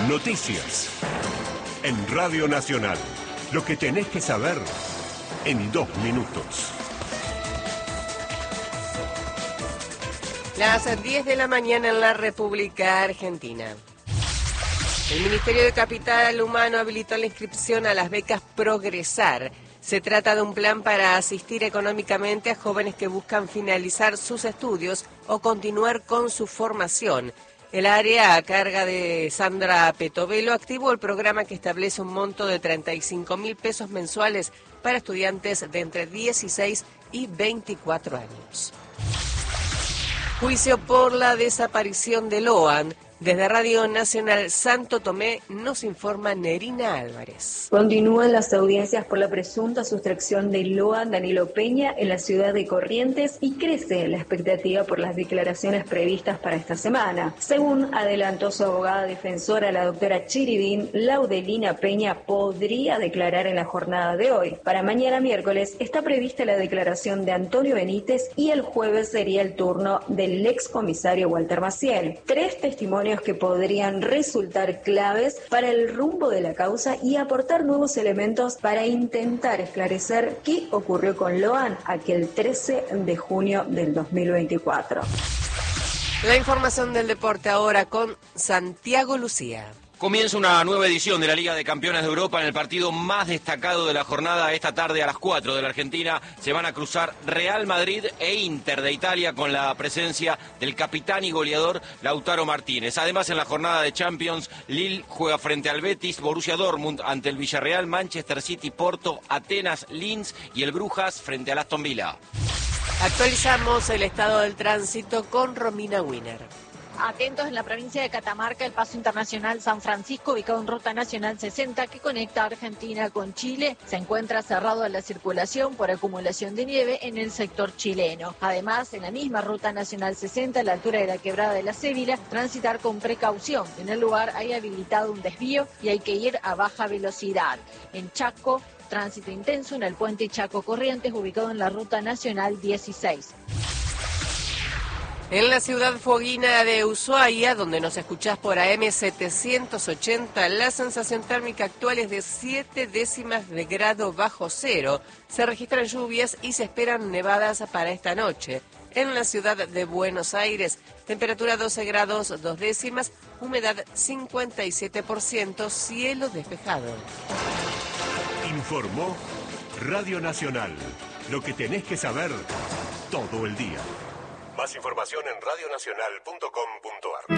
Noticias. En Radio Nacional. Lo que tenés que saber en 2 minutos. Las 10 de la mañana en la República Argentina. El Ministerio de Capital Humano habilitó la inscripción a las becas Progresar. Se trata de un plan para asistir económicamente a jóvenes que buscan finalizar sus estudios o continuar con su formación. El área a cargo de Sandra Petovelo activó el programa que establece un monto de 35.000 pesos mensuales para estudiantes de entre 16 y 24 años. Juicio por la desaparición de Loan. Desde Radio Nacional Santo Tomé nos informa Nerina Álvarez. Continúan las audiencias por la presunta sustracción de Loan Danilo Peña en la ciudad de Corrientes y crece la expectativa por las declaraciones previstas para esta semana. Según adelantó su abogada defensora, la doctora Chiribín, Laudelina Peña podría declarar en la jornada de hoy. Para mañana miércoles está prevista la declaración de Antonio Benítez y el jueves sería el turno del excomisario Walter Maciel. 3 testimonios que podrían resultar claves para el rumbo de la causa y aportar nuevos elementos para intentar esclarecer qué ocurrió con Loan aquel 13 de junio del 2024. La información del deporte ahora con Santiago Lucía. Comienza una nueva edición de la Liga de Campeones de Europa en el partido más destacado de la jornada. Esta tarde a las 4 de la Argentina se van a cruzar Real Madrid e Inter de Italia con la presencia del capitán y goleador Lautaro Martínez. Además, en la jornada de Champions, Lille juega frente al Betis, Borussia Dortmund ante el Villarreal, Manchester City, Porto, Atenas, Linz y el Brujas frente al Aston Villa. Actualizamos el estado del tránsito con Romina Wiener. Atentos en la provincia de Catamarca, el paso internacional San Francisco, ubicado en Ruta Nacional 60, que conecta Argentina con Chile, se encuentra cerrado a la circulación por acumulación de nieve en el sector chileno. Además, en la misma Ruta Nacional 60, a la altura de la Quebrada de la Cébila, transitar con precaución. En el lugar hay habilitado un desvío y hay que ir a baja velocidad. En Chaco, tránsito intenso en el puente Chaco Corrientes, ubicado en la Ruta Nacional 16. En la ciudad foguina de Ushuaia, donde nos escuchás por AM 780, la sensación térmica actual es de 7 décimas de grado bajo cero. Se registran lluvias y se esperan nevadas para esta noche. En la ciudad de Buenos Aires, temperatura 12 grados 2 décimas, humedad 57%, cielo despejado. Informó Radio Nacional. Lo que tenés que saber todo el día. Más información en radionacional.com.ar.